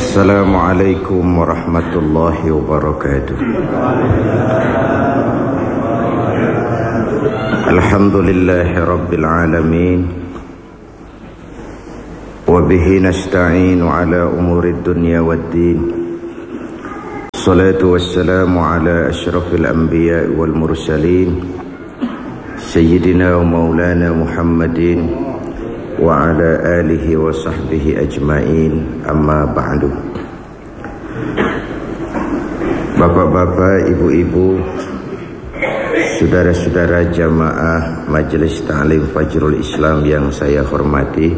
Assalamualaikum warahmatullahi wabarakatuh. Alhamdulillahi rabbil alamin. Wabihi nasta'inu ala umurid dunya waddin. Salatu wassalamu ala ashrafil anbiya wal mursalin, Sayyidina wa maulana Muhammadin wa ala alihi wa sahbihi ajma'in, amma ba'du. Bapak-bapak, ibu-ibu, saudara-saudara jamaah Majelis Ta'lim Fajrul Islam yang saya hormati,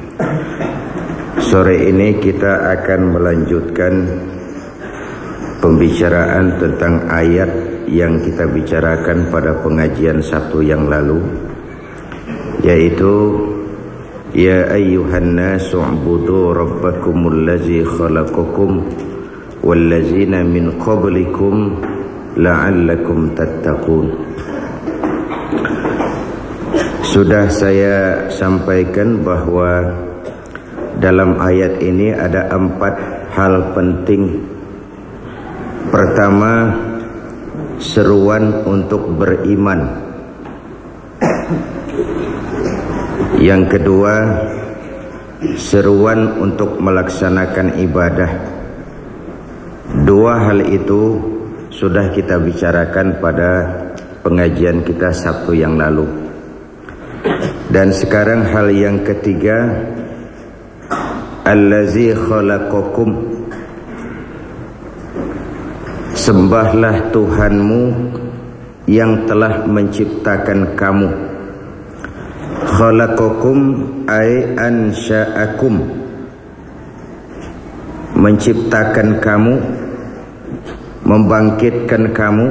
sore ini kita akan melanjutkan pembicaraan tentang ayat yang kita bicarakan pada pengajian Sabtu yang lalu, yaitu Ya ayyuhan nasu ubudu rabbakumul ladzi khalaqakum wallazina min qablikum la'allakum tattaqun. Sudah saya sampaikan bahwa dalam ayat ini ada 4 hal penting. Pertama, seruan untuk beriman. Yang kedua, seruan untuk melaksanakan ibadah. 2 hal itu sudah kita bicarakan pada pengajian kita Sabtu yang lalu. Dan sekarang hal yang ketiga, Allazi khalaqakum. Sembahlah Tuhanmu yang telah menciptakan kamu. Khalaqakum ay ansha'akum, menciptakan kamu, membangkitkan kamu,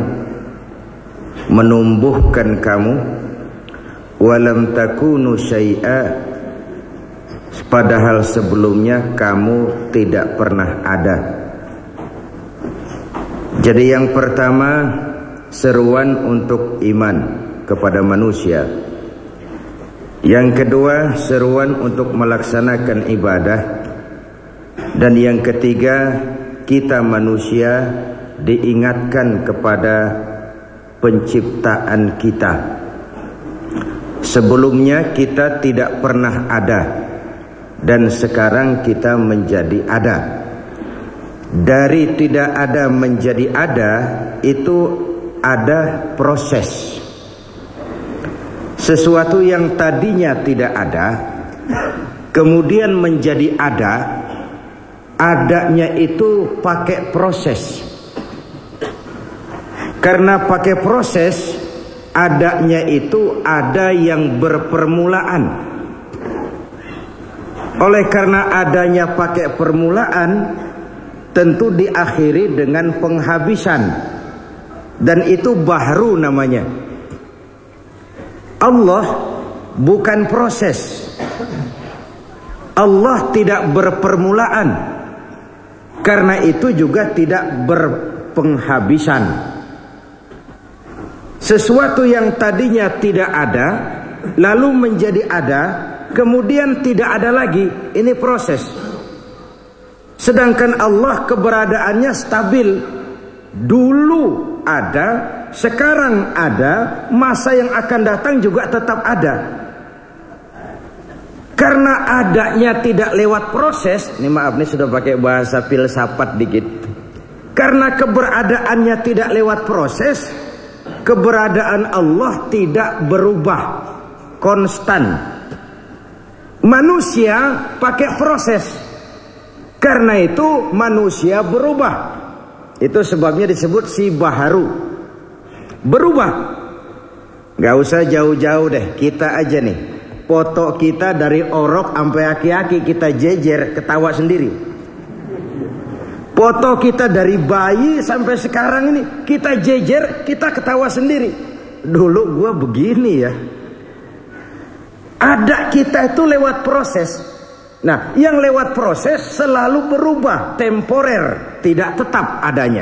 menumbuhkan kamu. Walam takunu syai'a, padahal sebelumnya kamu tidak pernah ada. Jadi yang pertama, seruan untuk iman kepada manusia. Yang kedua, seruan untuk melaksanakan ibadah. Dan yang ketiga, kita manusia diingatkan kepada penciptaan kita. Sebelumnya kita tidak pernah ada, dan sekarang kita menjadi ada. Dari tidak ada menjadi ada, itu ada proses. Sesuatu yang tadinya tidak ada kemudian menjadi ada. Adanya itu pakai proses. Karena pakai proses, adanya itu ada yang berpermulaan. Oleh karena adanya pakai permulaan, tentu diakhiri dengan penghabisan. Dan itu bahru namanya. Allah bukan proses. Allah tidak berpermulaan. Karena itu juga tidak berpenghabisan. Sesuatu yang tadinya tidak ada lalu menjadi ada, kemudian tidak ada lagi. Ini proses. Sedangkan Allah keberadaannya stabil. Dulu ada, sekarang ada, masa yang akan datang juga tetap ada. Karena adanya tidak lewat proses. Ini maaf, ini sudah pakai bahasa filsafat dikit. Karena keberadaannya tidak lewat proses, keberadaan Allah tidak berubah, konstan. Manusia pakai proses. Karena itu manusia berubah. Itu sebabnya disebut si baharu. Berubah. Gak usah jauh-jauh deh, kita aja nih. Foto kita dari orok sampai aki-aki kita jejer, ketawa sendiri. Foto kita dari bayi sampai sekarang ini kita jejer, kita ketawa sendiri. Dulu gua begini ya. Ada kita itu lewat proses. Nah, yang lewat proses selalu berubah, temporer, tidak tetap adanya.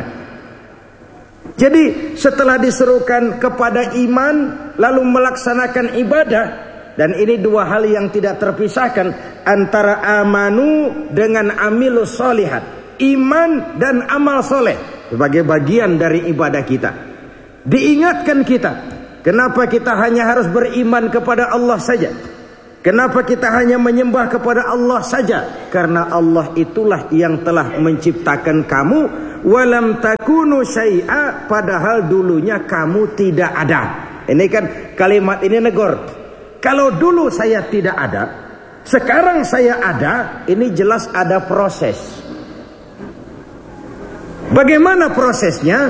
Jadi setelah diserukan kepada iman, lalu melaksanakan ibadah. Dan ini 2 hal yang tidak terpisahkan antara amanu dengan amilus solihat. iman dan amal soleh sebagai bagian dari ibadah kita. Diingatkan kita, kenapa kita hanya harus beriman kepada Allah saja? Kenapa kita hanya menyembah kepada Allah saja? Karena Allah itulah yang telah menciptakan kamu. Walam takunu syai'a, padahal dulunya kamu tidak ada. Ini kan kalimat ini negor. Kalau dulu saya tidak ada, sekarang saya ada, ini jelas ada proses. Bagaimana prosesnya?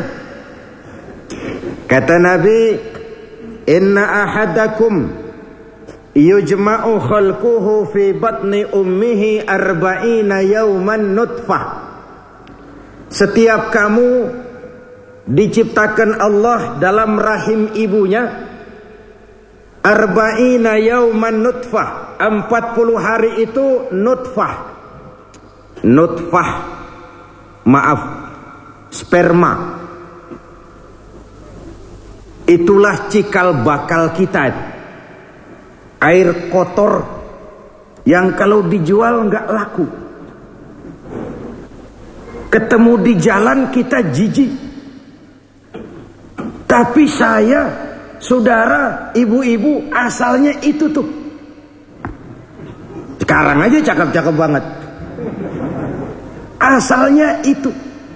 Kata Nabi, inna ahadakum yujma'u khalquhu fi batni ummihi arba'ina yawman nutfah. Setiap kamu diciptakan Allah dalam rahim ibunya arba'ina yawman nutfah, 40 hari itu nutfah. Nutfah, maaf, sperma. Itulah cikal bakal kita. Air kotor yang kalau dijual nggak laku. Ketemu di jalan kita jijik. Tapi saya, saudara, ibu-ibu, asalnya itu tuh. Sekarang aja cakep-cakep banget. Asalnya itu.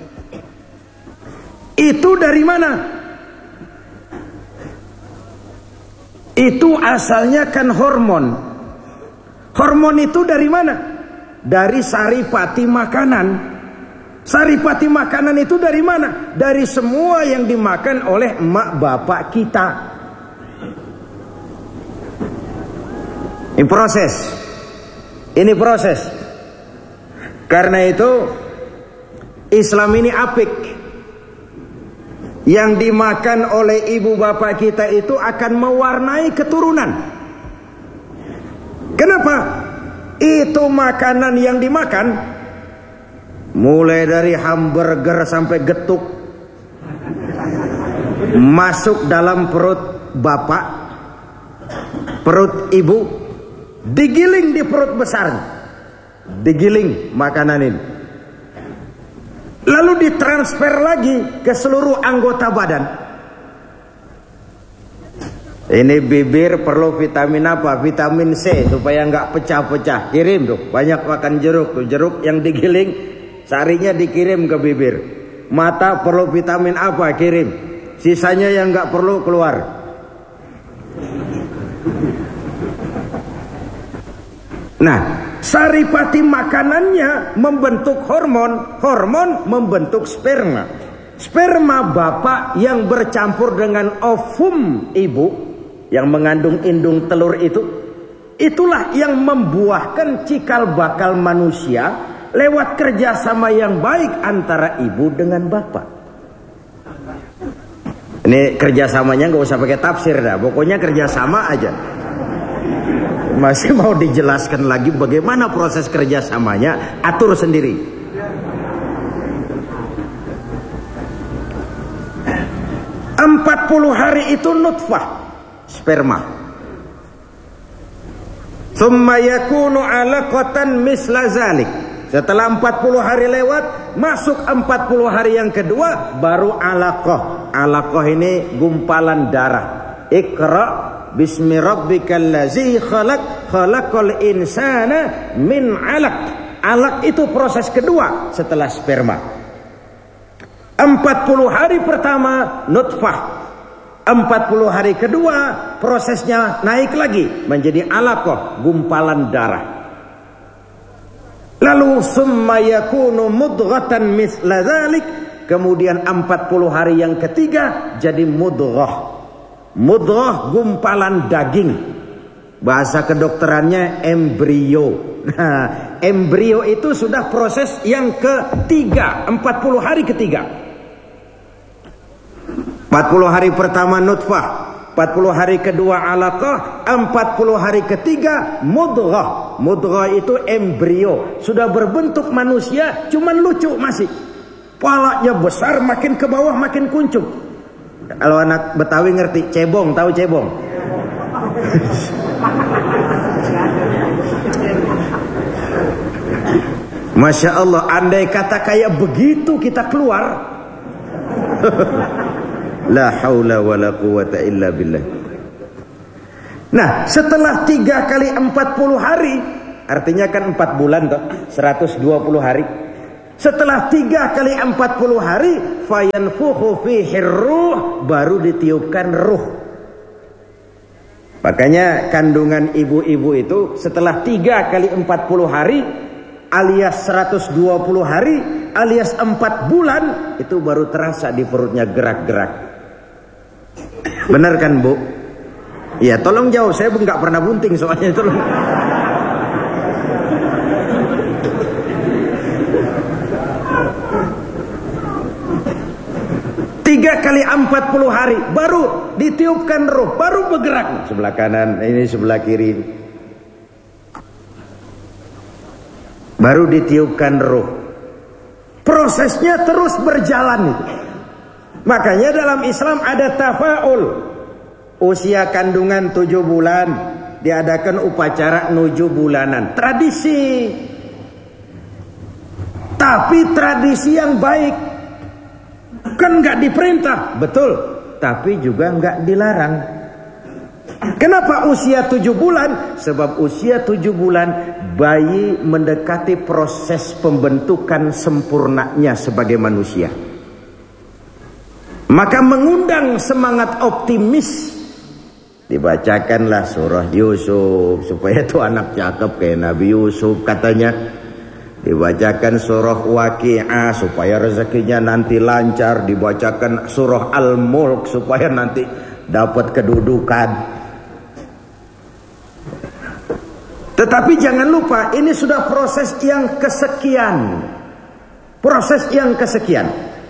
Itu dari mana? Itu asalnya kan hormon. Hormon itu dari mana? Dari saripati makanan. Saripati makanan itu dari mana? Dari semua yang dimakan oleh emak bapak kita. Ini proses. Ini proses. Karena itu Islam ini apik. Yang dimakan oleh ibu bapak kita itu akan mewarnai keturunan. Kenapa? Itu makanan yang dimakan, mulai dari hamburger sampai getuk, masuk dalam perut bapak, perut ibu, digiling di perut besar, digiling makanan ini. Lalu ditransfer lagi ke seluruh anggota badan. Ini bibir perlu vitamin apa? Vitamin C supaya nggak pecah-pecah. Kirim tuh, banyak makan jeruk tuh. Jeruk yang digiling, sarinya dikirim ke bibir. Mata perlu vitamin apa? Kirim. Sisanya yang nggak perlu keluar. Nah, saripati makanannya membentuk hormon, hormon membentuk sperma. Sperma bapak yang bercampur dengan ovum ibu yang mengandung indung telur itu, itulah yang membuahkan cikal bakal manusia lewat kerjasama yang baik antara ibu dengan bapak. Ini kerjasamanya nggak usah pakai tafsir dah, pokoknya kerjasama aja. Masih mau dijelaskan lagi bagaimana proses kerjasamanya? Atur sendiri. Empat 40 hari itu nutfah, sperma. Tsumma yakunu 'alaqatan misla zalik. Setelah 40 hari lewat, masuk 40 hari yang kedua, baru alaqah. Alaqah ini gumpalan darah. Iqra bismi rabbikal ladzi khalaq, khalaqal insana min 'alaq. Alaq itu proses kedua setelah sperma. 40 hari pertama nutfah. 40 hari kedua prosesnya naik lagi menjadi alaqah, gumpalan darah. Lalu summa yakunu mudghatan misla dzalik, kemudian 40 hari yang ketiga jadi mudghah. Mudghah gumpalan daging. Bahasa kedokterannya embrio. Nah, embrio itu sudah proses yang ketiga, 40 hari ketiga. 40 hari pertama nutfah, 40 hari kedua alaqah, 40 hari ketiga mudghah. Mudghah itu embrio, sudah berbentuk manusia, cuman lucu masih. Palanya besar, makin ke bawah makin kuncup. Kalau anak Betawi ngerti cebong, tahu cebong? Masya Allah, andai kata kayak begitu kita keluar. La haula wa la quwata illa billah. Nah, setelah 3 kali 40 hari, artinya kan 4 bulan toh, 120 hari. Setelah 3 kali 40 hari, fayanfukhu fihi ruh, baru ditiupkan ruh. Makanya kandungan ibu-ibu itu setelah 3 kali 40 hari alias 120 hari alias 4 bulan itu baru terasa di perutnya gerak-gerak. Benar kan, Bu? Ya, tolong jawab, saya nggak pernah bunting soalnya, tolong. Tiga kali 40 hari baru ditiupkan roh, baru bergerak. Sebelah kanan, ini sebelah kiri. Baru ditiupkan roh. Prosesnya terus berjalan itu. Makanya dalam Islam ada tafaul. Usia kandungan 7 bulan diadakan upacara 7 bulanan. Tradisi. Tapi tradisi yang baik. Kan nggak diperintah, betul, tapi juga nggak dilarang. Kenapa usia 7 bulan? Sebab usia 7 bulan bayi mendekati proses pembentukan sempurnanya sebagai manusia. Maka mengundang semangat optimis. Dibacakanlah surah Yusuf supaya itu anak cakep kayak Nabi Yusuf katanya. Dibacakan surah Waqi'ah supaya rezekinya nanti lancar. Dibacakan surah Al-Mulk supaya nanti dapat kedudukan. Tetapi jangan lupa, ini sudah proses yang kesekian. Proses yang kesekian.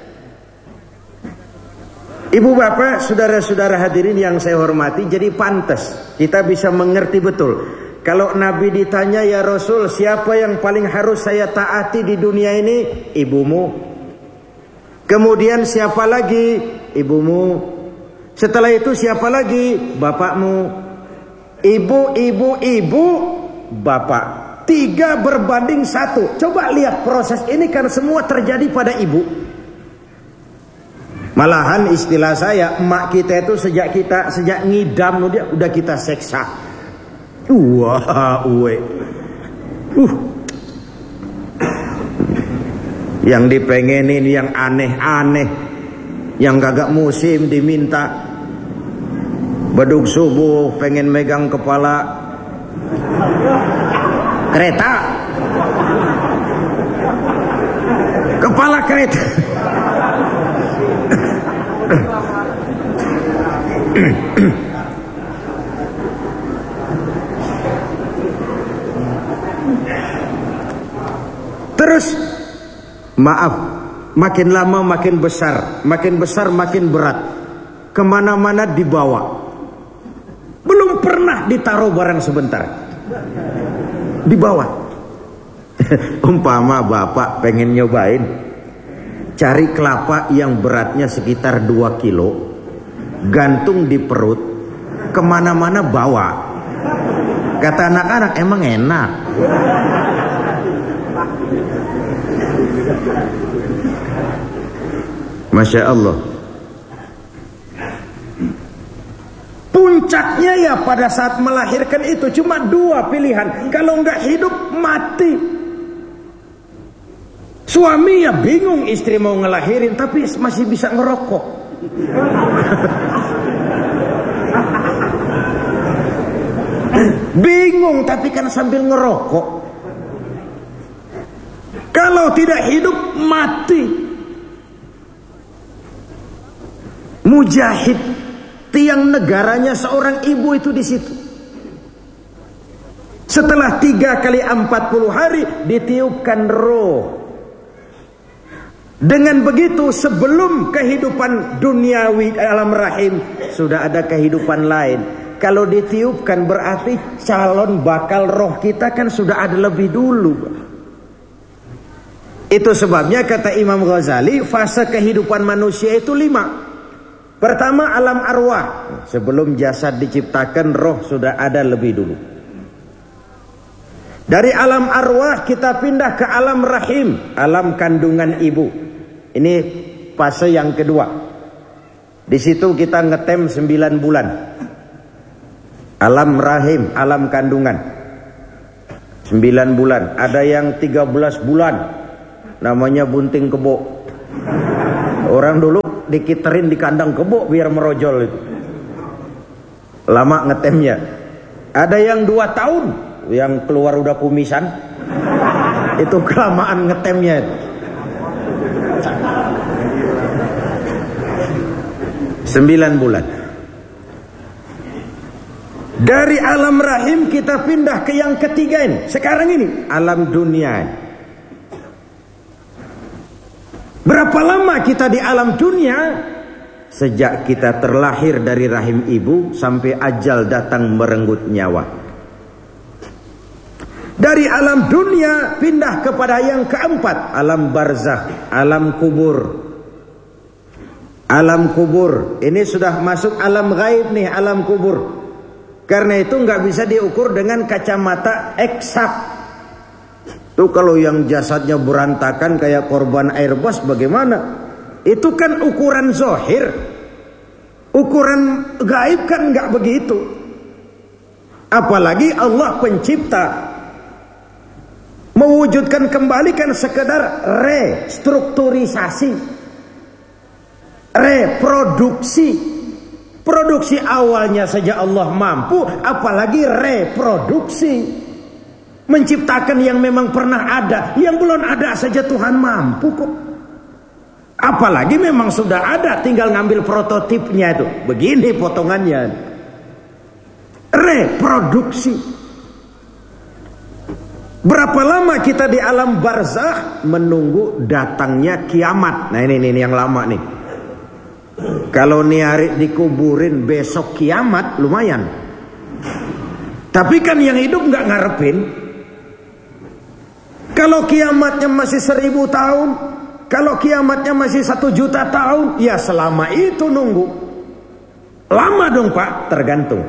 Ibu bapak, saudara-saudara hadirin yang saya hormati, jadi pantas kita bisa mengerti betul. Kalau Nabi ditanya, ya Rasul, siapa yang paling harus saya taati di dunia ini? Ibumu. Kemudian siapa lagi? Ibumu. Setelah itu siapa lagi? Bapakmu. Ibu, bapak. 3 berbanding 1. Coba lihat proses ini kan semua terjadi pada ibu. Malahan istilah saya, emak kita itu sejak ngidam dia udah kita seksa. Wah, yang dipengenin yang aneh-aneh, yang kagak musim diminta. Beduk subuh pengen megang kepala kereta, kepala kereta. Terus maaf, makin lama makin besar makin berat, kemana-mana dibawa. Belum pernah ditaruh barang sebentar, dibawa. Umpama bapak pengen nyobain cari kelapa yang beratnya sekitar 2 kilo, gantung di perut, kemana-mana bawa. Kata anak-anak, emang enak. Masya Allah. Puncaknya ya pada saat melahirkan itu cuma 2 pilihan. Kalau nggak hidup, mati. Suami ya bingung, istri mau ngelahirin tapi masih bisa ngerokok. Bingung tapi kan sambil ngerokok. Kalau tidak hidup, mati. Mujahid, tiang negaranya seorang ibu itu di situ. Setelah 3 kali 40 hari ditiupkan roh. Dengan begitu sebelum kehidupan duniawi alam rahim sudah ada kehidupan lain. Kalau ditiupkan berarti calon bakal roh kita kan sudah ada lebih dulu. Itu sebabnya kata Imam Ghazali, fase kehidupan manusia itu 5. Pertama alam arwah, sebelum jasad diciptakan roh sudah ada lebih dulu. Dari alam arwah kita pindah ke alam rahim, alam kandungan ibu. Ini fase yang kedua. Di situ kita ngetem 9 bulan. Alam rahim, alam kandungan. 9 bulan. Ada yang 13 bulan. Namanya bunting kebo. Orang dulu dikiterin di kandang kebo biar merojol itu. Lama ngetemnya. Ada yang 2 tahun, yang keluar udah kumisan. Itu kelamaan ngetemnya. Sembilan bulan. Dari alam rahim kita pindah ke yang ketiga ini. Sekarang ini alam dunia. Berapa lama kita di alam dunia? Sejak kita terlahir dari rahim ibu sampai ajal datang merenggut nyawa. Dari alam dunia pindah kepada yang keempat, alam barzakh, alam kubur. Alam kubur ini sudah masuk alam gaib nih, alam kubur. Karena itu nggak bisa diukur dengan kacamata eksak. Tuh kalau yang jasadnya berantakan kayak korban airbus bagaimana? Itu kan ukuran zohir. Ukuran gaib kan nggak begitu. Apalagi Allah pencipta. Mewujudkan kembali kan sekedar restrukturisasi, reproduksi. Produksi awalnya saja Allah mampu, apalagi reproduksi. Menciptakan yang memang pernah ada, yang belum ada saja Tuhan mampu kok. Apalagi memang sudah ada, tinggal ngambil prototipnya itu. Begini potongannya. Reproduksi. Berapa lama kita di alam barzakh menunggu datangnya kiamat. Nah ini yang lama nih. Kalau nih hari dikuburin besok kiamat lumayan. Tapi kan yang hidup nggak ngarepin. Kalau kiamatnya masih 1000 tahun, kalau kiamatnya masih 1 juta tahun, ya selama itu nunggu. Lama dong Pak, tergantung.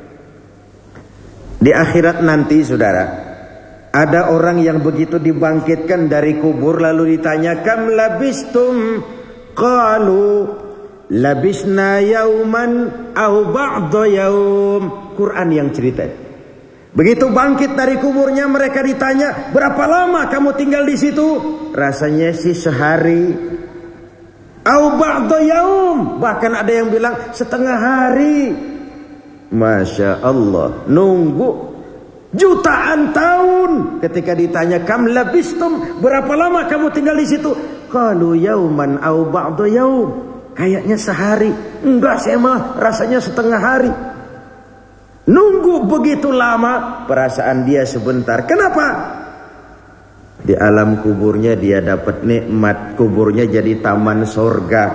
Di akhirat nanti saudara, ada orang yang begitu dibangkitkan dari kubur lalu ditanya, kam labistum? Qalu labisna yauman au ba'da yaum. Quran yang cerita. Begitu bangkit dari kuburnya mereka ditanya, berapa lama kamu tinggal di situ? Rasanya sih sehari. Au ba'da yaum. Bahkan ada yang bilang setengah hari. Masya Allah. Nunggu jutaan tahun. Ketika ditanya, kam labistum? Berapa lama kamu tinggal di situ? Qalu yauman au ba'da yaum. Kayaknya sehari. Enggak, saya mah rasanya setengah hari. Nunggu begitu lama, perasaan dia sebentar. Kenapa? Di alam kuburnya dia dapat nikmat, kuburnya jadi taman sorga.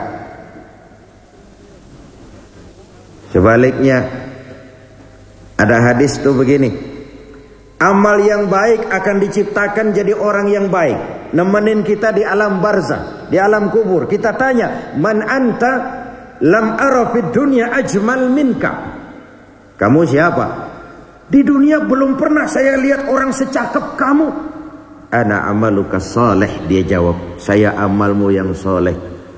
Sebaliknya, ada hadis tuh begini. Amal yang baik akan diciptakan jadi orang yang baik, nemenin kita di alam barzakh, di alam kubur. Kita tanya, man anta? Lam ara fid dunya ajmal minka. Kamu siapa? Di dunia belum pernah saya lihat orang secakep kamu. Ana amaluka saleh, dia jawab. Saya amalmu yang soleh.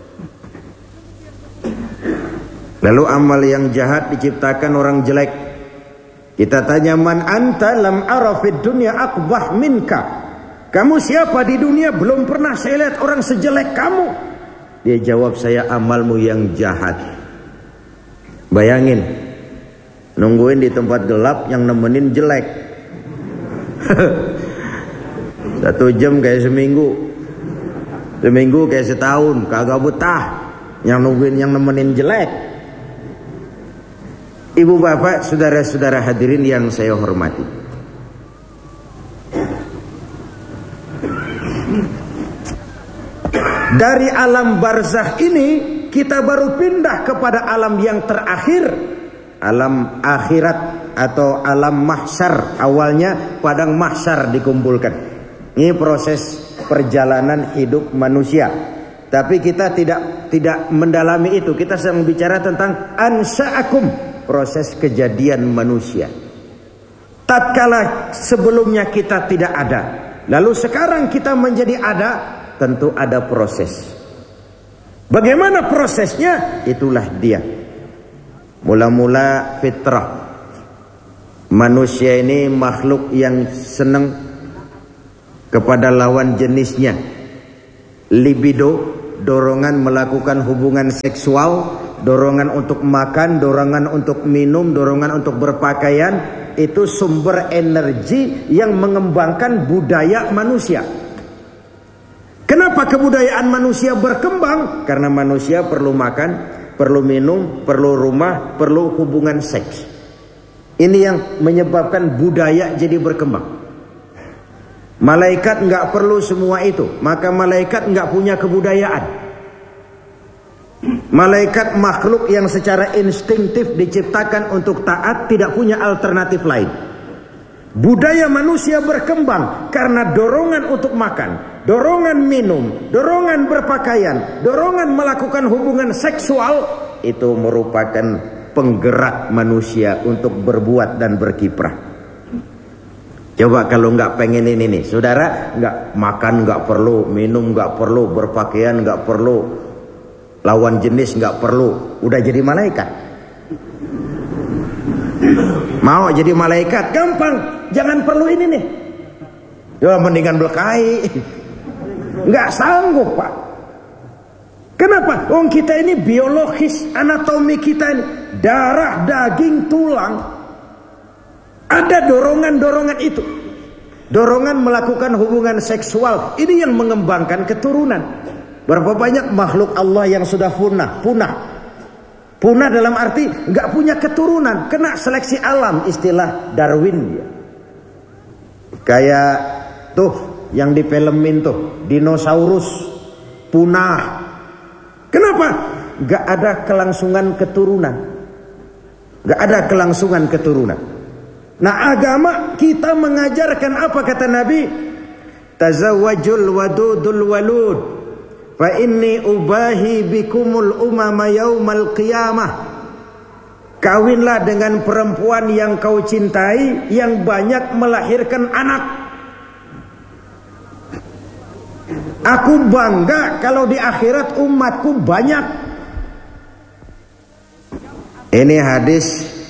Lalu amal yang jahat diciptakan orang jelek. Kita tanya, man anta? Lam ara fid dunya aqbah minka. Kamu siapa? Di dunia belum pernah saya lihat orang sejelek kamu. Dia jawab, saya amalmu yang jahat. Bayangin, nungguin di tempat gelap yang nemenin jelek. 1 jam kayak seminggu, seminggu kayak setahun, kagak betah. Yang nungguin yang nemenin jelek. Ibu bapak, saudara-saudara hadirin yang saya hormati, dari alam barzakh ini kita baru pindah kepada alam yang terakhir, alam akhirat atau alam mahsyar. Awalnya padang mahsyar dikumpulkan. Ini proses perjalanan hidup manusia. Tapi kita tidak mendalami itu. Kita sedang bicara tentang ansa'akum, proses kejadian manusia. Tatkala sebelumnya kita tidak ada, lalu sekarang kita menjadi ada, tentu ada proses. Bagaimana prosesnya? Itulah dia. Mula-mula fitrah. Manusia ini makhluk yang senang kepada lawan jenisnya. Libido, dorongan melakukan hubungan seksual, dorongan untuk makan, dorongan untuk minum, dorongan untuk berpakaian. Itu sumber energi yang mengembangkan budaya manusia. Kenapa kebudayaan manusia berkembang? Karena manusia perlu makan, perlu minum, perlu rumah, perlu hubungan seks. Ini yang menyebabkan budaya jadi berkembang. Malaikat nggak perlu semua itu, maka malaikat nggak punya kebudayaan. Malaikat makhluk yang secara instinktif diciptakan untuk taat, tidak punya alternatif lain. Budaya manusia berkembang karena dorongan untuk makan, dorongan minum, dorongan berpakaian, dorongan melakukan hubungan seksual. Itu merupakan penggerak manusia untuk berbuat dan berkiprah. Coba kalau nggak pengen ini nih, saudara, nggak makan nggak perlu, minum nggak perlu, berpakaian nggak perlu, lawan jenis nggak perlu, udah jadi malaikat. Mau jadi malaikat gampang, jangan perlu ini nih. Ya mendingan belekai. Nggak sanggup, Pak. Kenapa? Wong kita ini biologis, anatomi kita ini darah, daging, tulang. Ada dorongan-dorongan itu. Dorongan melakukan hubungan seksual. Ini yang mengembangkan keturunan. Berapa banyak makhluk Allah yang sudah punah. Punah dalam arti nggak punya keturunan. Kena seleksi alam, istilah Darwin dia. Kayak tuh yang di filmin tuh. Dinosaurus punah. Kenapa? Nggak ada kelangsungan keturunan. Nggak ada kelangsungan keturunan. Nah, agama kita mengajarkan apa kata Nabi? Tazawwajul wadudul walud, fa inni ubahi bikumul umama yaumal qiyamah. Kawinlah dengan perempuan yang kau cintai, yang banyak melahirkan anak. Aku bangga kalau di akhirat umatku banyak. Ini hadis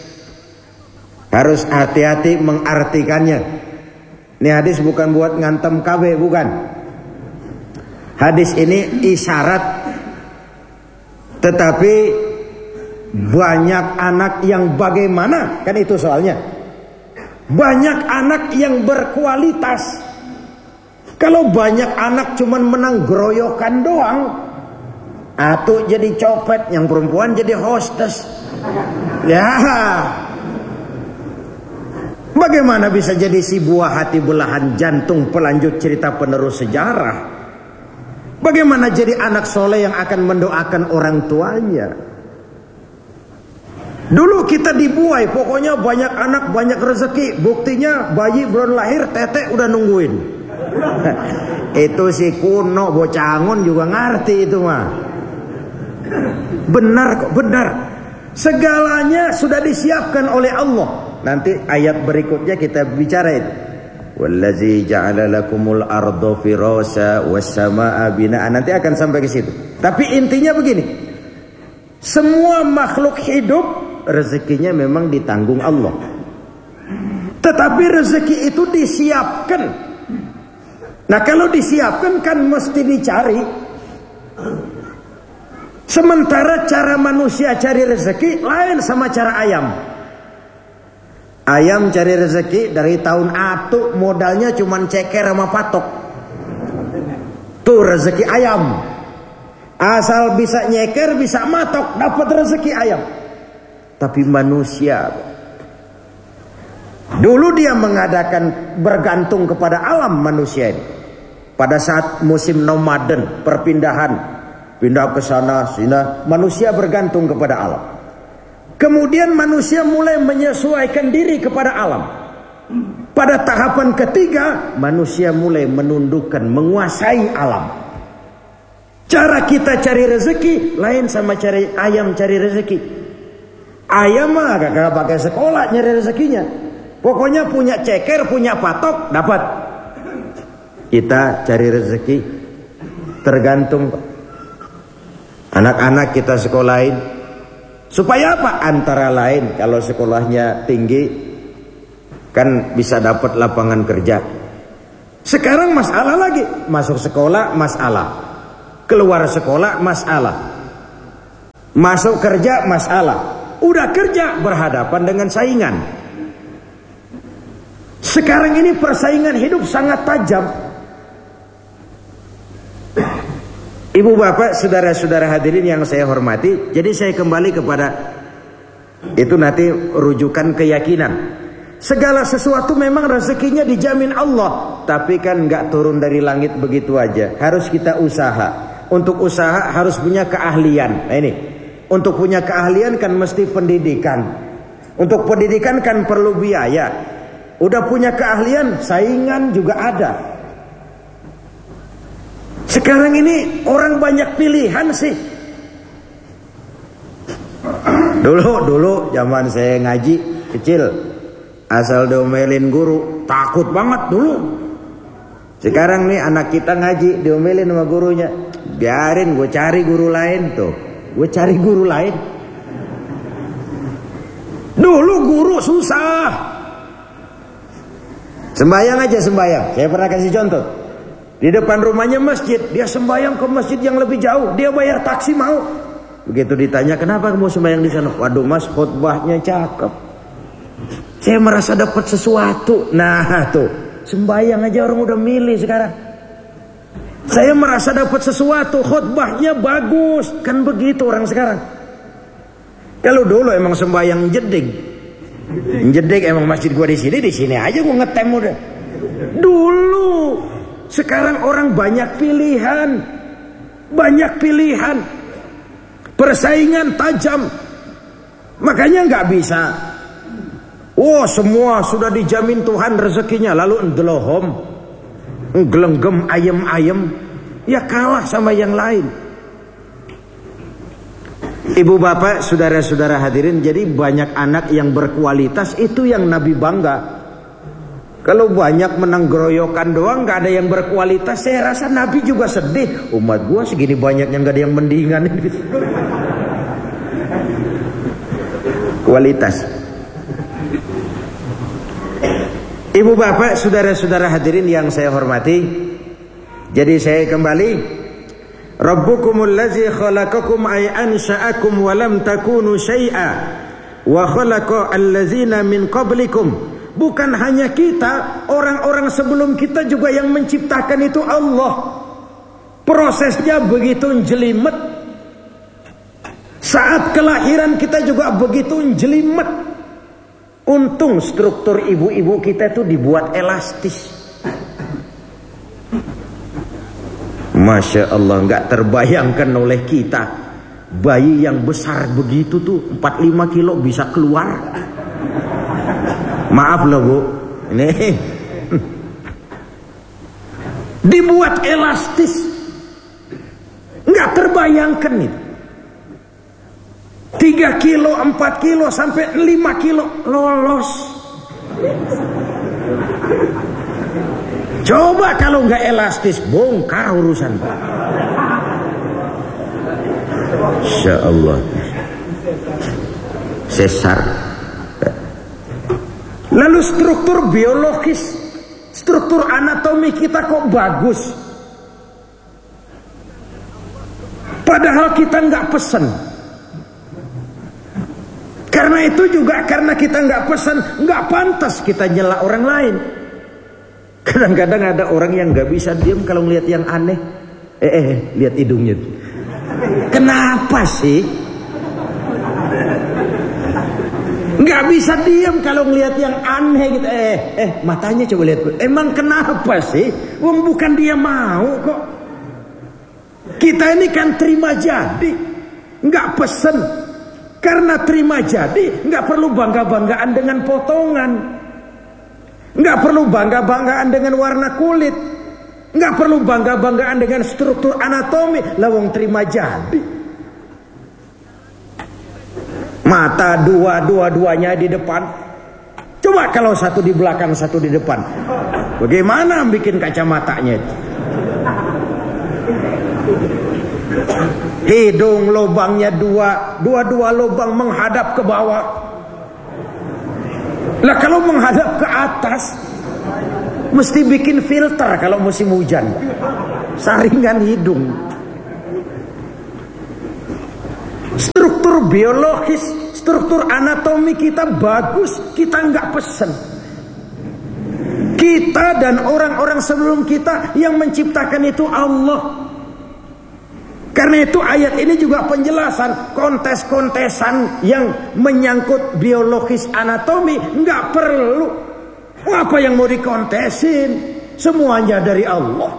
harus hati-hati mengartikannya. Ini hadis bukan buat ngantem KB, bukan. Hadis ini isyarat. Tetapi banyak anak yang bagaimana? Kan itu soalnya. Banyak anak yang berkualitas. Kalau banyak anak cuman menang geroyokan doang, atau jadi copet, yang perempuan jadi hostess. Ya. Bagaimana bisa jadi si buah hati belahan jantung pelanjut cerita penerus sejarah? Bagaimana jadi anak soleh yang akan mendoakan orang tuanya? Dulu kita dibuai, pokoknya banyak anak banyak rezeki. Buktinya bayi belum lahir, tete udah nungguin. Itu si kuno bocangun juga ngerti itu mah. Benar kok, benar. Segalanya sudah disiapkan oleh Allah. Nanti ayat berikutnya kita bicara itu. Wallazi ja'ala lakumul arda firasha was samaa binaan. Nanti akan sampai ke situ. Tapi intinya begini. Semua makhluk hidup rezekinya memang ditanggung Allah. Tetapi rezeki itu disiapkan. Nah, kalau disiapkan kan mesti dicari. Sementara cara manusia cari rezeki lain sama cara ayam. Ayam cari rezeki dari tahun atuk modalnya cuman ceker sama patok. Tuh rezeki ayam. Asal bisa nyeker, bisa matok, dapat rezeki ayam. Tapi manusia, dulu dia mengadakan bergantung kepada alam manusia ini. Pada saat musim nomaden, perpindahan, pindah ke sana sini, manusia bergantung kepada alam. Kemudian manusia mulai menyesuaikan diri kepada alam. Pada tahapan ketiga, manusia mulai menundukkan, menguasai alam. Cara kita cari rezeki lain sama cari ayam cari rezeki. Ayam mah gak pakai sekolah nyari rezekinya. Pokoknya punya ceker, punya patok, dapat. Kita cari rezeki tergantung anak-anak kita sekolahin. Supaya apa? Antara lain kalau sekolahnya tinggi kan bisa dapat lapangan kerja. Sekarang masalah lagi, masuk sekolah masalah, keluar sekolah masalah, masuk kerja masalah, udah kerja berhadapan dengan saingan. Sekarang ini persaingan hidup sangat tajam. Ibu bapak, saudara-saudara hadirin yang saya hormati, jadi saya kembali kepada itu nanti rujukan keyakinan. Segala sesuatu memang rezekinya dijamin Allah, tapi kan nggak turun dari langit begitu aja. Harus kita usaha. Untuk usaha harus punya keahlian. Nah ini, untuk punya keahlian kan mesti pendidikan. Untuk pendidikan kan perlu biaya. Udah punya keahlian, saingan juga ada. Sekarang ini orang banyak pilihan sih. Dulu zaman saya ngaji kecil, asal diomelin guru takut banget dulu. Sekarang nih anak kita ngaji diomelin sama gurunya, biarin gue cari guru lain tuh. Gue cari guru lain. Dulu guru susah. Sembayang aja sembayang. Saya pernah kasih contoh. Di depan rumahnya masjid, dia sembayang ke masjid yang lebih jauh, dia bayar taksi mau. Begitu ditanya, kenapa kamu sembayang di sana? Waduh mas, khutbahnya cakep. Saya merasa dapat sesuatu. Nah tuh, sembayang aja orang udah milih sekarang. Saya merasa dapat sesuatu, khutbahnya bagus. Kan begitu orang sekarang. Kalau dulu emang sembayang jeding. Jeding emang masjid gua di sini aja gua ngetem udah. Dulu. Sekarang orang banyak pilihan. Banyak pilihan. Persaingan tajam. Makanya nggak bisa. Oh semua sudah dijamin Tuhan rezekinya. Lalu endelohom, nggelenggem ayem-ayem, ya kalah sama yang lain. Ibu bapak, saudara-saudara hadirin, jadi banyak anak yang berkualitas, itu yang Nabi bangga. Kalau banyak menang geroyokan doang, gak ada yang berkualitas, saya rasa Nabi juga sedih. Umat gua segini banyaknya gak ada yang mendingan. Kualitas. Ibu bapak, saudara-saudara hadirin yang saya hormati, jadi saya kembali. Rabbukumul ladzi khalaqakum ay ansha'akum wa lam takunu syai'a wa khalaqa allazina min qablikum. Bukan hanya kita, orang-orang sebelum kita juga yang menciptakan itu Allah. Prosesnya begitu jelimet. Saat kelahiran kita juga begitu jelimet. Untung struktur ibu-ibu kita itu dibuat elastis. Masya Allah, nggak terbayangkan oleh kita. Bayi yang besar begitu tuh 45 kilo bisa keluar. Maaf loh bu, ini dibuat elastis, nggak terbayangkan nih. 3 kilo, 4 kilo sampai 5 kilo lolos. Coba kalau nggak elastis, bongkar urusan. Insya Allah, sesar. Lalu struktur biologis, struktur anatomi kita kok bagus. Padahal kita nggak pesen. Karena itu juga karena kita nggak pesen, nggak pantas kita nyela orang lain. Kadang-kadang ada orang yang nggak bisa diam kalau ngelihat yang aneh. Lihat hidungnya. Kenapa sih? Nggak bisa diam kalau ngelihat yang aneh gitu. Matanya coba lihat. Emang kenapa sih? Wong bukan dia mau kok. Kita ini kan terima jadi, nggak pesen. Karena terima jadi, nggak perlu bangga-banggaan dengan potongan, nggak perlu bangga-banggaan dengan warna kulit, nggak perlu bangga-banggaan dengan struktur anatomi. Lah wong terima jadi. Mata dua-duanya di depan, Coba kalau satu di belakang, satu di depan. Bagaimana bikin kacamatanya itu? Hidung lubangnya dua lubang menghadap ke bawah. Lah kalau menghadap ke atas, mesti bikin filter kalau musim hujan. Saringan hidung. Struktur biologis, struktur anatomi kita bagus, kita nggak pesen. Kita dan orang-orang sebelum kita yang menciptakan itu Allah. Karena itu ayat ini juga penjelasan kontes-kontesan yang menyangkut biologis anatomi nggak perlu. Apa yang mau dikontesin? Semuanya dari Allah.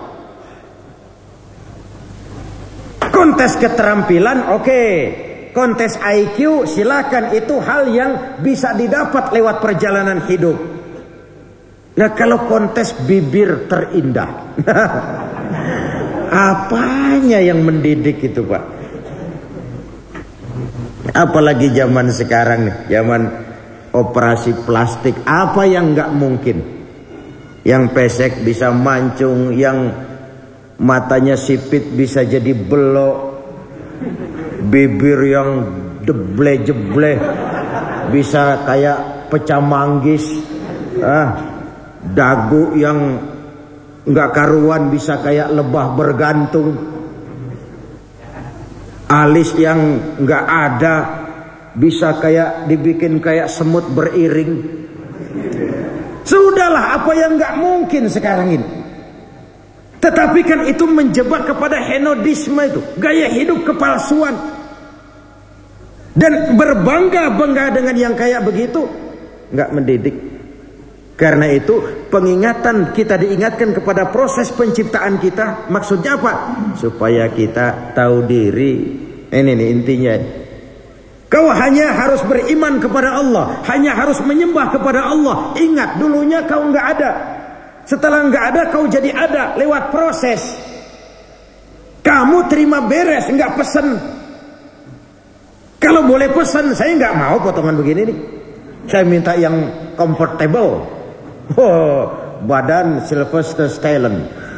Kontes keterampilan oke. Kontes IQ silakan, itu hal yang bisa didapat lewat perjalanan hidup. Nah kalau kontes bibir terindah, apanya yang mendidik itu Pak? Apalagi zaman sekarang nih, zaman operasi plastik, apa yang nggak mungkin? Yang pesek bisa mancung, yang matanya sipit bisa jadi belok, bibir yang jeble-jeble bisa kayak pecah manggis, dagu yang nggak karuan bisa kayak lebah bergantung, alis yang nggak ada bisa kayak dibikin kayak semut beriring. Sudahlah, apa yang nggak mungkin sekarang ini. Tetapi kan itu menjebak kepada hedonisme, itu gaya hidup kepalsuan. Dan berbangga-bangga dengan yang kayak begitu nggak mendidik. Karena itu pengingatan, kita diingatkan kepada proses penciptaan kita. Maksudnya apa? Supaya kita tahu diri. Ini nih intinya. Kau hanya harus beriman kepada Allah, hanya harus menyembah kepada Allah. Ingat, dulunya kau nggak ada. Setelah nggak ada, kau jadi ada lewat proses. Kamu terima beres, nggak pesen. Kalau boleh pesen, saya nggak mau potongan begini nih. Saya minta yang comfortable. Oh, badan Sylvester Stallone.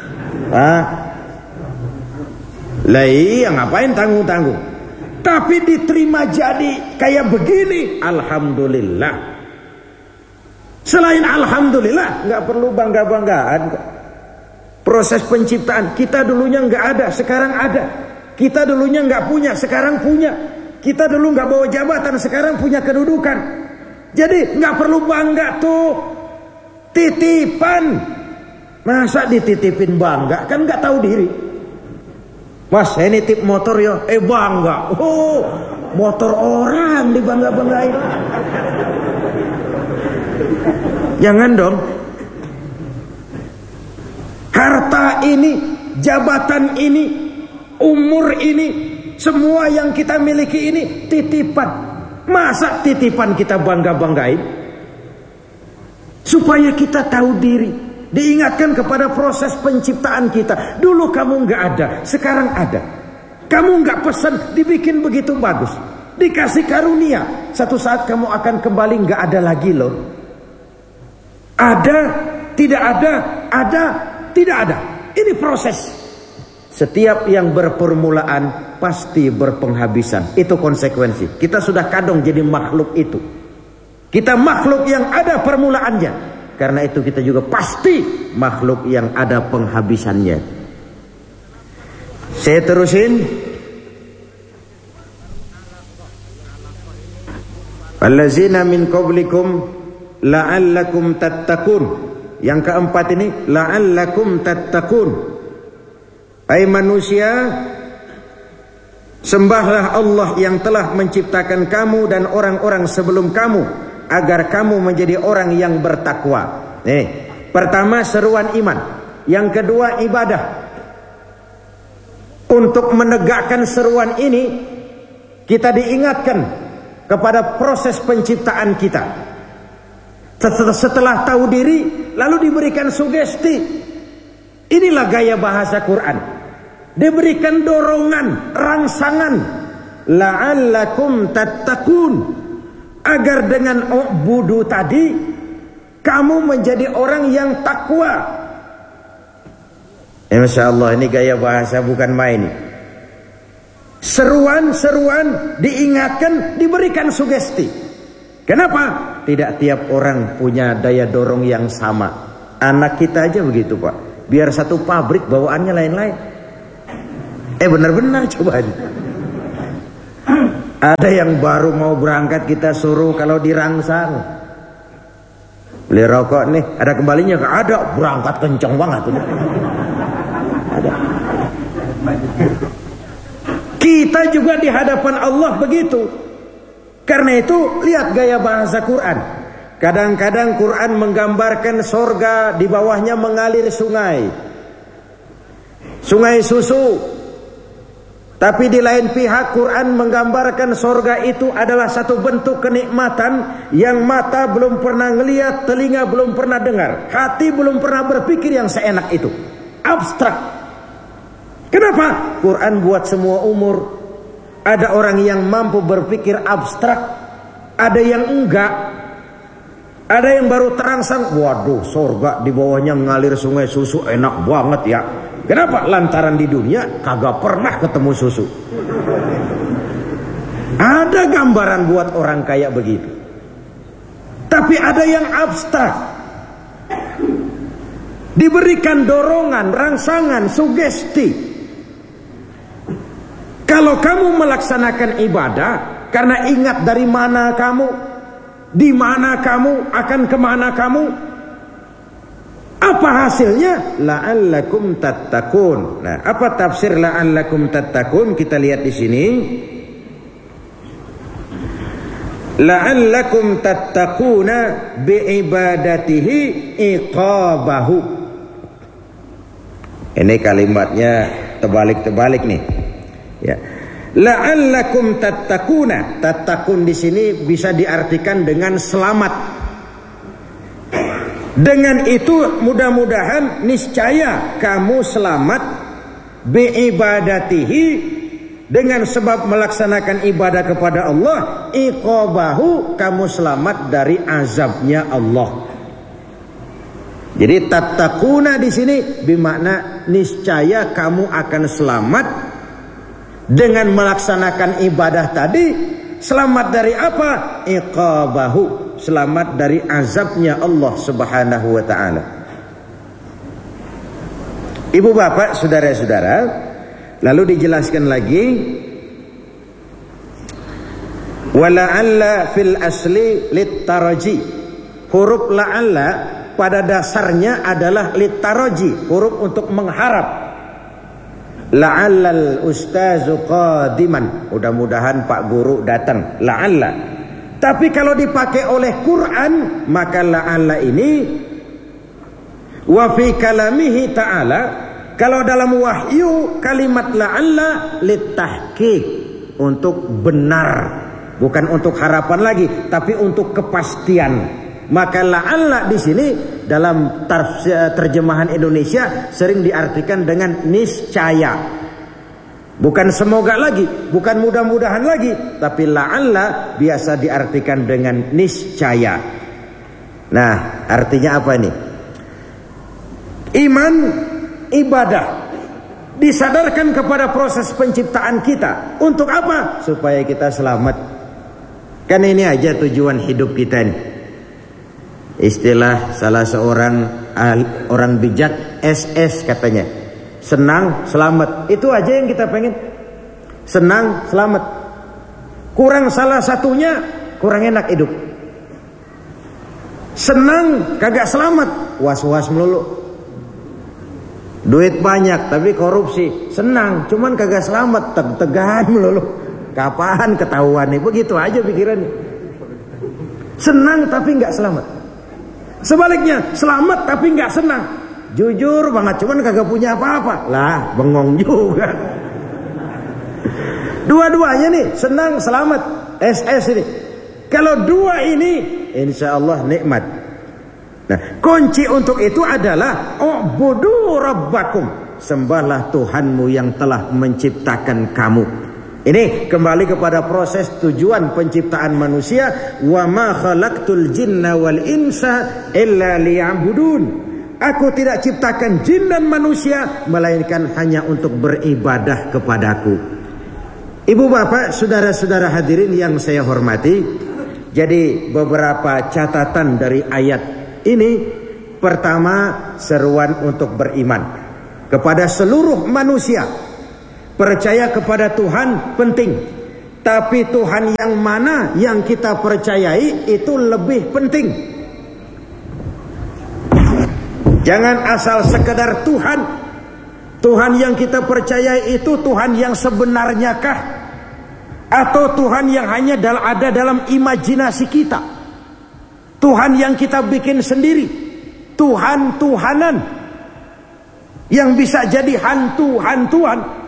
Lah iya, ngapain tanggung-tanggung? Tapi diterima jadi kayak begini, alhamdulillah. Selain alhamdulillah, nggak perlu bangga-banggaan. Proses penciptaan kita dulunya nggak ada, sekarang ada. Kita dulunya nggak punya, sekarang punya. Kita dulu nggak bawa jabatan, sekarang punya kedudukan. Jadi nggak perlu bangga tuh. Titipan, masa dititipin bangga? Kan nggak tahu diri. Mas, saya nitip motor ya, bangga. Oh, motor orang dibangga-banggain. Jangan dong. Harta ini, jabatan ini, umur ini, semua yang kita miliki ini titipan. Masa titipan kita bangga-banggain? Supaya kita tahu diri. Diingatkan kepada proses penciptaan kita. Dulu kamu nggak ada, sekarang ada. Kamu nggak pesan, dibikin begitu bagus. Dikasih karunia, satu saat kamu akan kembali nggak ada lagi loh. Ada, tidak ada, tidak ada. Ini proses. Setiap yang berpermulaan pasti berpenghabisan. Itu konsekuensi. Kita sudah kadung jadi makhluk itu. Kita makhluk yang ada permulaannya. Karena itu kita juga pasti makhluk yang ada penghabisannya. Saya terusin. Allazina min qablikum la'allakum tattaqun. Yang keempat ini la'allakum tattaqun. Hai manusia, sembahlah Allah yang telah menciptakan kamu dan orang-orang sebelum kamu, agar kamu menjadi orang yang bertakwa. Pertama seruan iman, yang kedua ibadah. Untuk menegakkan seruan ini, kita diingatkan kepada proses penciptaan kita. Setelah tahu diri, lalu diberikan sugesti. Inilah gaya bahasa Quran. Diberikan dorongan, rangsangan. La'allakum tattaqun. Agar dengan budu tadi kamu menjadi orang yang takwa. Masya Allah, ini gaya bahasa bukan main. Seruan-seruan, diingatkan, diberikan sugesti. Kenapa? Tidak tiap orang punya daya dorong yang sama. Anak kita aja begitu Pak. Biar satu pabrik bawaannya lain-lain. Benar-benar coba. Ada yang baru mau berangkat kita suruh kalau dirangsang. Beli rokok nih, ada kembalinya gak ada, berangkat kenceng banget. Ada. Kita juga di hadapan Allah begitu. Karena itu lihat gaya bahasa Quran. Kadang-kadang Quran menggambarkan sorga, di bawahnya mengalir sungai. Sungai susu. Tapi di lain pihak Quran menggambarkan sorga itu adalah satu bentuk kenikmatan yang mata belum pernah ngelihat, telinga belum pernah dengar, hati belum pernah berpikir yang seenak itu. Abstrak. Kenapa? Quran buat semua umur. Ada orang yang mampu berpikir abstrak, ada yang enggak. Ada yang baru terangsang, waduh sorga di bawahnya ngalir sungai susu, enak banget ya. Kenapa? Lantaran di dunia kagak pernah ketemu susu. Ada gambaran buat orang kayak begitu. Tapi ada yang abstrak, diberikan dorongan, rangsangan, sugesti. Kalau kamu melaksanakan ibadah karena ingat dari mana kamu, di mana kamu, akan kemana kamu, apa hasilnya? La'allakum tattaqun. Nah, apa tafsir la'allakum tattaqun? Kita lihat di sini. La'allakum tattaquna bi'ibadatihi iqabahu. Ini kalimatnya terbalik-terbalik nih. Ya. La'allakum tattaquna. Tattaqun di sini bisa diartikan dengan selamat. Dengan itu mudah-mudahan niscaya kamu selamat bi'ibadatihi, dengan sebab melaksanakan ibadah kepada Allah, iqabahu, kamu selamat dari azabnya Allah. Jadi tattaquna di sini bermakna niscaya kamu akan selamat dengan melaksanakan ibadah tadi. Selamat dari apa? Iqabahu, selamat dari azabnya Allah Subhanahu wa ta'ala. Ibu bapak, saudara-saudara, lalu dijelaskan lagi, wala'alla fil asli littaraji. Huruf la'alla pada dasarnya adalah littaraji, huruf untuk mengharap. La'allal ustazu qadiman, mudah-mudahan Pak Guru datang. La'alla. Tapi kalau dipakai oleh Quran, maka la'alla ini wa fi kalamihi ta'ala, kalau dalam wahyu kalimat la'alla litahqiq, untuk benar, bukan untuk harapan lagi, tapi untuk kepastian. Maka la'alla di sini dalam terjemahan Indonesia sering diartikan dengan niscaya. Bukan semoga lagi, bukan mudah-mudahan lagi, tapi la'alla biasa diartikan dengan niscaya. Nah, artinya apa ini? Iman, ibadah disadarkan kepada proses penciptaan kita. Untuk apa? Supaya kita selamat. Kan ini aja tujuan hidup kita ini. Istilah salah seorang orang bijak, SS katanya, senang selamat. Itu aja yang kita pengen, senang selamat. Kurang salah satunya, kurang enak hidup. Senang kagak selamat, was-was melulu. Duit banyak tapi korupsi. Senang cuman kagak selamat, tegan melulu. Kapan ketahuan nih? Begitu aja pikirannya. Senang tapi nggak selamat. Sebaliknya, selamat tapi nggak senang. Jujur banget, cuman kagak punya apa-apa. Lah, bengong juga. Dua-duanya nih, senang, selamat, SS ini. Kalau dua ini, insya Allah nikmat. Nah, kunci untuk itu adalah u'budu rabbakum, sembahlah Tuhanmu yang telah menciptakan kamu. Ini kembali kepada proses tujuan penciptaan manusia. Wa ma khalaqtul jinna wal insa illa liya'budun. Aku tidak ciptakan jin dan manusia melainkan hanya untuk beribadah kepadaku. Ibu bapak, saudara-saudara hadirin yang saya hormati. Jadi beberapa catatan dari ayat ini. Pertama, seruan untuk beriman kepada seluruh manusia. Percaya kepada Tuhan penting, tapi Tuhan yang mana yang kita percayai itu lebih penting. Jangan asal sekedar Tuhan. Tuhan yang kita percayai itu Tuhan yang sebenarnya kah? Atau Tuhan yang hanya ada dalam imajinasi kita? Tuhan yang kita bikin sendiri? Tuhan-Tuhanan yang bisa jadi hantu-hantuan.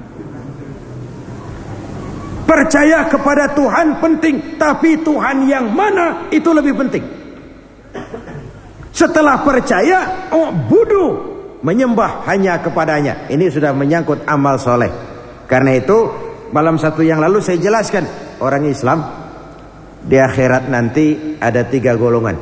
Percaya kepada Tuhan penting, tapi Tuhan yang mana itu lebih penting. Setelah percaya, budu, menyembah hanya kepadanya. Ini sudah menyangkut amal soleh. Karena itu malam satu yang lalu saya jelaskan, orang Islam di akhirat nanti ada 3 golongan.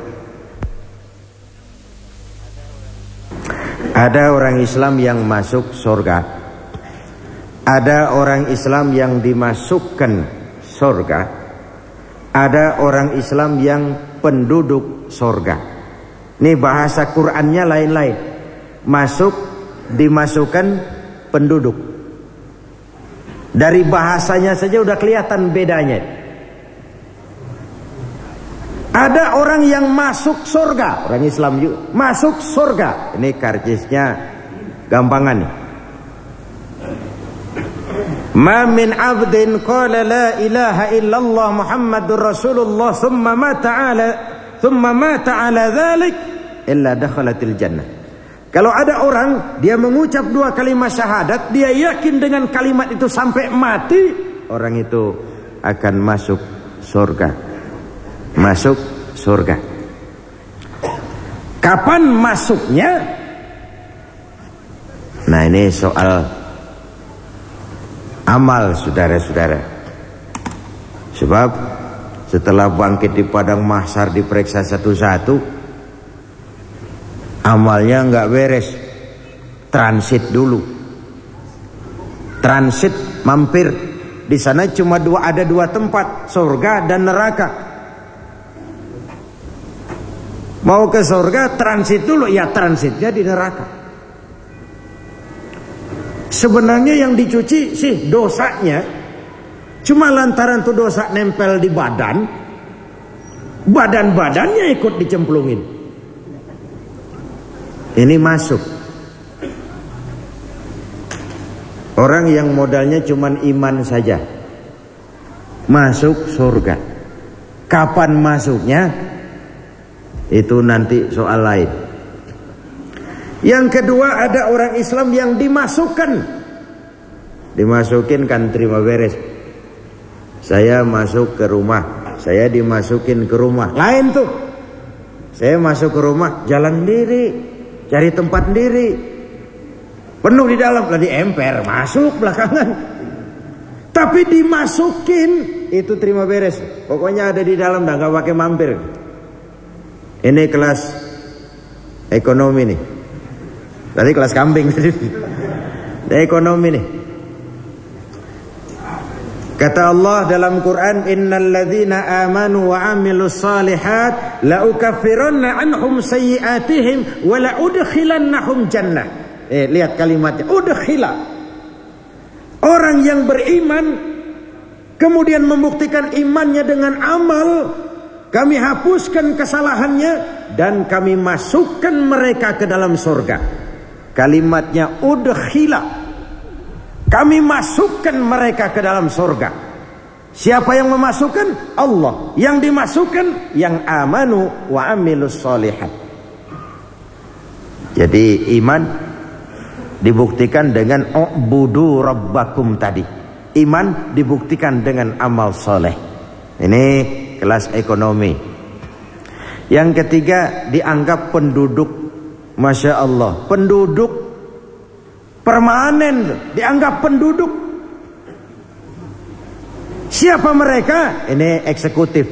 Ada orang Islam yang masuk surga. Ada orang Islam yang dimasukkan surga. Ada orang Islam yang penduduk surga. Ini bahasa Qur'annya lain-lain. Masuk, dimasukkan, penduduk. Dari bahasanya saja udah kelihatan bedanya. Ada orang yang masuk surga, orang Islam juga masuk surga. Ini karcisnya gampangan nih. Ma min abdin qala la ilaha illallah Muhammadur Rasulullah thumma mata ala dhalik illa dakhalatil jannah. Kalau ada orang dia mengucap 2 kalimat syahadat, dia yakin dengan kalimat itu sampai mati, orang itu akan masuk surga. Masuk surga. Kapan masuknya? Nah, ini soal amal, saudara-saudara. Sebab setelah bangkit di padang mahsyar diperiksa satu-satu, amalnya nggak beres. Transit dulu. Transit, mampir. Di sana cuma ada dua tempat, surga dan neraka. Mau ke surga transit dulu, ya transitnya di neraka. Sebenarnya yang dicuci sih dosanya, cuma lantaran tuh dosa nempel di badan-badannya ikut dicemplungin. Ini masuk. Orang yang modalnya cuman iman saja masuk surga. Kapan masuknya? Itu nanti soal lain. Yang kedua, ada orang Islam yang dimasukin kan terima beres. Saya masuk ke rumah, saya dimasukin ke rumah. Lain tuh. Saya masuk ke rumah, jalan sendiri, cari tempat sendiri. Penuh di dalam, lagi emper, masuk belakangan. Tapi dimasukin, itu terima beres. Pokoknya ada di dalam, dah gak pakai mampir. Ini kelas ekonomi nih. Tadi kelas kambing. Ekonomi nih. Kata Allah dalam Quran, innal ladzina amanu wa amilus salihat la ukaffiranna anhum sayyi'atihim wa la udkhilannahum jannah. Lihat kalimatnya, udkhila. Orang yang beriman kemudian membuktikan imannya dengan amal, kami hapuskan kesalahannya dan kami masukkan mereka ke dalam surga. Kalimatnya udkhila. Kami masukkan mereka ke dalam surga. Siapa yang memasukkan? Allah. Yang dimasukkan yang amanu wa amilus sholihat. Jadi iman dibuktikan dengan u'budu rabbakum tadi. Iman dibuktikan dengan amal soleh. Ini kelas ekonomi. Yang ketiga, dianggap penduduk. Masya Allah, penduduk permanen, dianggap penduduk. Siapa mereka? Ini eksekutif.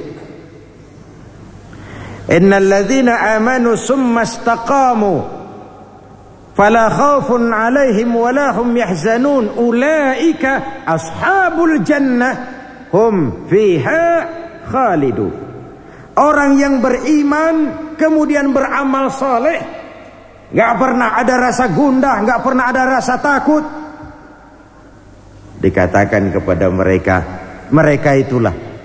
Innal ladzina amanu summa istaqamu fala khaufun 'alaihim wala hum yahzanun ulaika ashabul jannah hum fiha khalidun. Orang yang beriman kemudian beramal saleh, enggak pernah ada rasa gundah, enggak pernah ada rasa takut. Dikatakan kepada mereka, mereka itulah